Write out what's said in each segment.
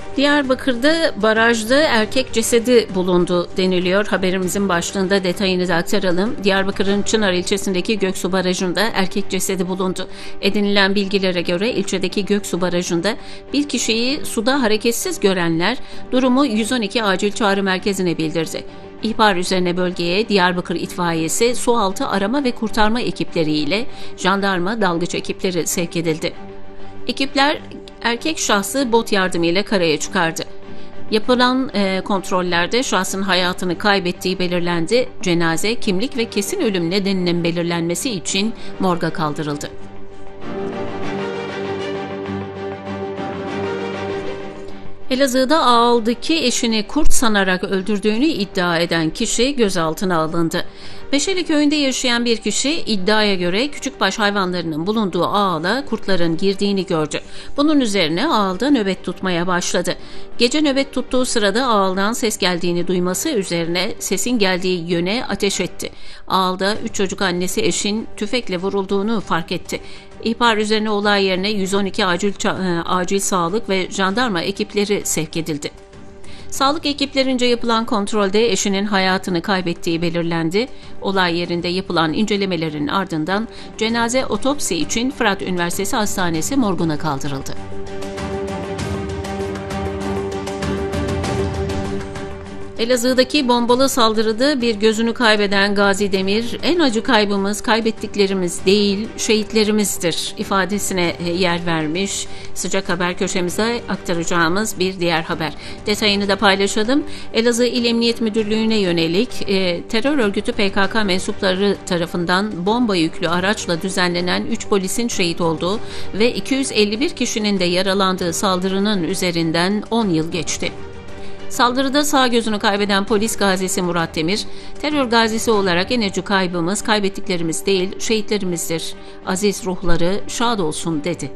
Diyarbakır'da barajda erkek cesedi bulundu deniliyor. Haberimizin başlığında detayını da aktaralım. Diyarbakır'ın Çınar ilçesindeki Göksu Barajı'nda erkek cesedi bulundu. Edinilen bilgilere göre ilçedeki Göksu Barajı'nda bir kişiyi suda hareketsiz görenler durumu 112 acil çağrı merkezine bildirdi. İhbar üzerine bölgeye Diyarbakır İtfaiyesi, sualtı arama ve kurtarma ekipleriyle jandarma, dalgıç ekipleri sevk edildi. Ekipler erkek şahsı bot yardımıyla karaya çıkardı. Yapılan kontrollerde şahsın hayatını kaybettiği belirlendi. Cenaze, kimlik ve kesin ölüm nedeninin belirlenmesi için morga kaldırıldı. Elazığ'da Ağal'daki eşini kurt sanarak öldürdüğünü iddia eden kişi gözaltına alındı. Meşeli köyünde yaşayan bir kişi iddiaya göre küçükbaş hayvanlarının bulunduğu ağala kurtların girdiğini gördü. Bunun üzerine ağalda nöbet tutmaya başladı. Gece nöbet tuttuğu sırada ağaldan ses geldiğini duyması üzerine sesin geldiği yöne ateş etti. Ağalda 3 çocuk annesi eşin tüfekle vurulduğunu fark etti. İhbar üzerine olay yerine 112 acil sağlık ve jandarma ekipleri sevk edildi. Sağlık ekiplerince yapılan kontrolde eşinin hayatını kaybettiği belirlendi. Olay yerinde yapılan incelemelerin ardından cenaze otopsi için Fırat Üniversitesi Hastanesi morguna kaldırıldı. Elazığ'daki bombalı saldırıda bir gözünü kaybeden Gazi Demir, "En acı kaybımız kaybettiklerimiz değil, şehitlerimizdir" ifadesine yer vermiş. Sıcak haber köşemize aktaracağımız bir diğer haber. Detayını da paylaşalım. Elazığ İl Emniyet Müdürlüğü'ne yönelik terör örgütü PKK mensupları tarafından bomba yüklü araçla düzenlenen 3 polisin şehit olduğu ve 251 kişinin de yaralandığı saldırının üzerinden 10 yıl geçti. Saldırıda sağ gözünü kaybeden polis gazisi Murat Demir, "Terör gazisi olarak en acı kaybımız kaybettiklerimiz değil, şehitlerimizdir. Aziz ruhları şad olsun" dedi.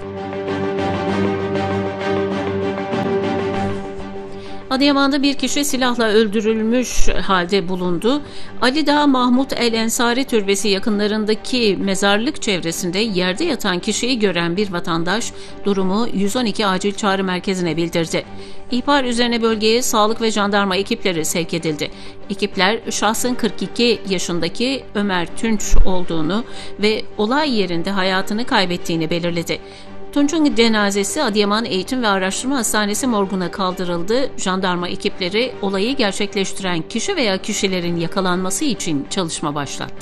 Adıyaman'da bir kişi silahla öldürülmüş halde bulundu. Ali Dağ Mahmut El Ensari Türbesi yakınlarındaki mezarlık çevresinde yerde yatan kişiyi gören bir vatandaş durumu 112 acil çağrı merkezine bildirdi. İhbar üzerine bölgeye sağlık ve jandarma ekipleri sevk edildi. Ekipler şahsın 42 yaşındaki Ömer Tunç olduğunu ve olay yerinde hayatını kaybettiğini belirledi. Tunç'un cenazesi Adıyaman Eğitim ve Araştırma Hastanesi morguna kaldırıldı. Jandarma ekipleri olayı gerçekleştiren kişi veya kişilerin yakalanması için çalışma başlattı.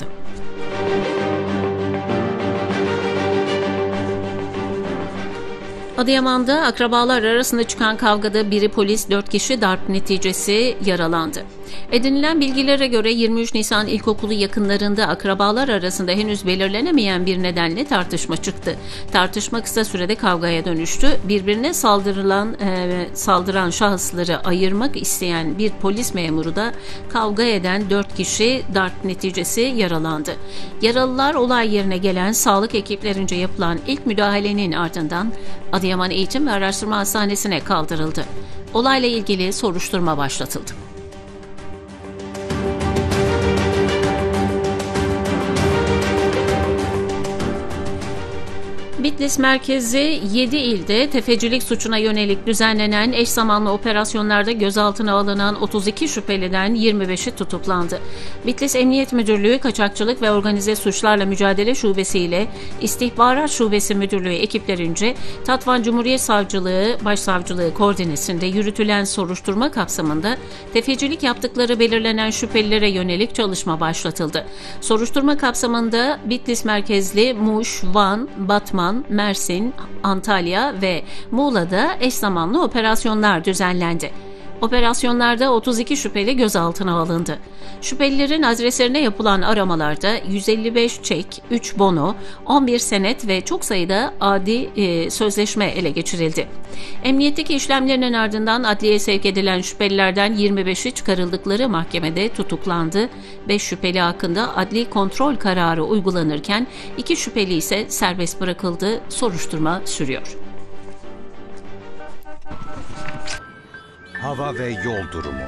Adıyaman'da akrabalar arasında çıkan kavgada biri polis, 4 kişi darp neticesi yaralandı. Edinilen bilgilere göre 23 Nisan İlkokulu yakınlarında akrabalar arasında henüz belirlenemeyen bir nedenle tartışma çıktı. Tartışma kısa sürede kavgaya dönüştü. Birbirine saldıran şahısları ayırmak isteyen bir polis memuru da kavga eden 4 kişi darp neticesi yaralandı. Yaralılar olay yerine gelen sağlık ekiplerince yapılan ilk müdahalenin ardından Adıyaman Eğitim ve Araştırma Hastanesi'ne kaldırıldı. Olayla ilgili soruşturma başlatıldı. Bitlis merkezi 7 ilde tefecilik suçuna yönelik düzenlenen eş zamanlı operasyonlarda gözaltına alınan 32 şüpheliden 25'i tutuklandı. Bitlis Emniyet Müdürlüğü Kaçakçılık ve Organize Suçlarla Mücadele Şubesi ile İstihbarat Şubesi Müdürlüğü ekiplerince Tatvan Cumhuriyet Savcılığı Başsavcılığı koordinesinde yürütülen soruşturma kapsamında tefecilik yaptıkları belirlenen şüphelilere yönelik çalışma başlatıldı. Soruşturma kapsamında Bitlis merkezli Muş, Van, Batman, Mersin, Antalya ve Muğla'da eş zamanlı operasyonlar düzenlendi. Operasyonlarda 32 şüpheli gözaltına alındı. Şüphelilerin adreslerine yapılan aramalarda 155 çek, 3 bono, 11 senet ve çok sayıda adi sözleşme ele geçirildi. Emniyetteki işlemlerinin ardından adliyeye sevk edilen şüphelilerden 25'i çıkarıldıkları mahkemede tutuklandı. 5 şüpheli hakkında adli kontrol kararı uygulanırken 2 şüpheli ise serbest bırakıldı. Soruşturma sürüyor. Hava ve yol durumu.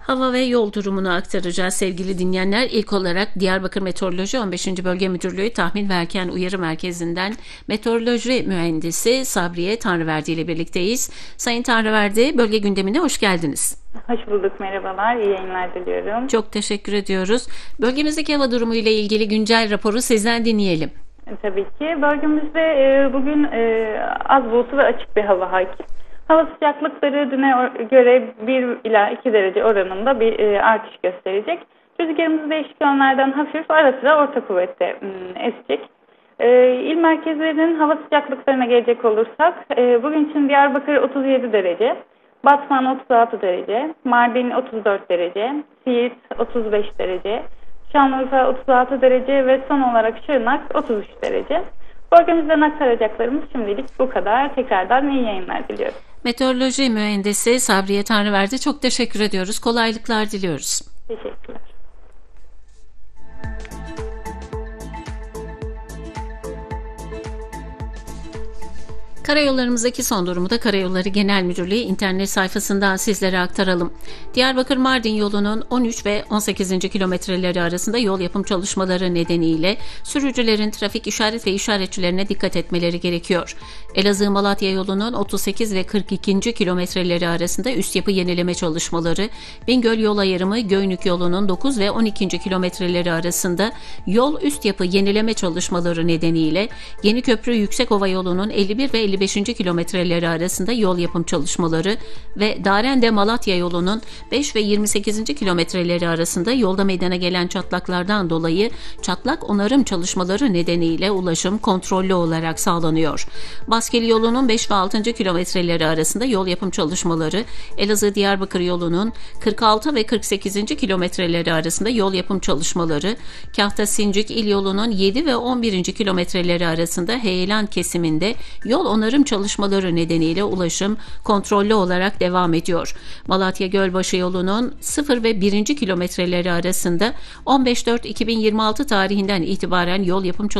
Hava ve yol durumunu aktaracağız sevgili dinleyenler. İlk olarak Diyarbakır Meteoroloji 15. Bölge Müdürlüğü Tahmin ve Erken Uyarı Merkezi'nden meteoroloji mühendisi Sabriye Tanrıverdi ile birlikteyiz. Sayın Tanrıverdi, bölge gündemine hoş geldiniz. Hoş bulduk, merhabalar, iyi yayınlar diliyorum. Çok teşekkür ediyoruz. Bölgemizdeki hava durumu ile ilgili güncel raporu sizden dinleyelim. Tabii ki. Bölgemizde bugün az bulutlu ve açık bir hava hakim. Hava sıcaklıkları düne göre 1 ila 2 derece oranında bir artış gösterecek. Rüzgarımız değişik yönlerden hafif, ara sıra orta kuvvette esecek. İl merkezlerinin hava sıcaklıklarına gelecek olursak, bugün için Diyarbakır 37 derece, Batman 36 derece, Mardin 34 derece, Siirt 35 derece, Şanlıurfa 36 derece ve son olarak Şırnak 33 derece. Bölgemizden aktaracaklarımız şimdilik bu kadar. Tekrardan iyi yayınlar diliyorum. Meteoroloji mühendisi Sabriye Tanrıverdi, çok teşekkür ediyoruz. Kolaylıklar diliyoruz. Teşekkürler. Karayollarımızdaki son durumu da Karayolları Genel Müdürlüğü internet sayfasından sizlere aktaralım. Diyarbakır-Mardin yolunun 13 ve 18. kilometreleri arasında yol yapım çalışmaları nedeniyle sürücülerin trafik işaret ve işaretçilerine dikkat etmeleri gerekiyor. Elazığ-Malatya yolunun 38 ve 42. kilometreleri arasında üst yapı yenileme çalışmaları, Bingöl yol ayrımı Göynük yolunun 9 ve 12. kilometreleri arasında yol üst yapı yenileme çalışmaları nedeniyle Yeniköprü Yüksekova yolunun 51 ve 55. kilometreleri arasında yol yapım çalışmaları ve Darende-Malatya yolunun 5 ve 28. kilometreleri arasında yolda meydana gelen çatlaklardan dolayı çatlak onarım çalışmaları nedeniyle ulaşım kontrollü olarak sağlanıyor. Baskeli yolunun 5 ve 6. kilometreleri arasında yol yapım çalışmaları, Elazığ-Diyarbakır yolunun 46 ve 48. kilometreleri arasında yol yapım çalışmaları, Kahta-Sincik il yolunun 7 ve 11. kilometreleri arasında heyelan kesiminde yol onarım çalışmaları nedeniyle ulaşım kontrollü olarak devam ediyor. Malatya-Gölbaşı yolunun 0 ve 1. kilometreleri arasında 15.4.2026 tarihinden itibaren yol yapım